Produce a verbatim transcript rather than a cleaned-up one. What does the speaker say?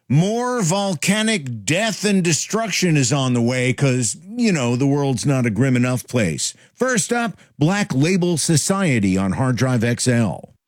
More volcanic death and destruction is on the way because, you know, the world's not a grim enough place. First up, Black Label Society on Hard Drive X L.